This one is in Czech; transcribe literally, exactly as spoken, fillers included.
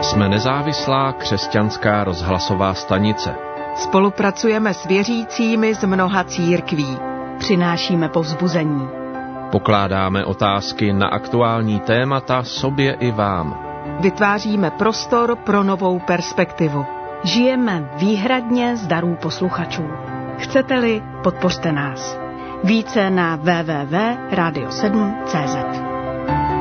Jsme nezávislá křesťanská rozhlasová stanice. Spolupracujeme s věřícími z mnoha církví. Přinášíme povzbuzení. Pokládáme otázky na aktuální témata sobě i vám. Vytváříme prostor pro novou perspektivu. Žijeme výhradně z darů posluchačů. Chcete-li, podpořte nás. Více na w w w tečka radio sedm tečka c z.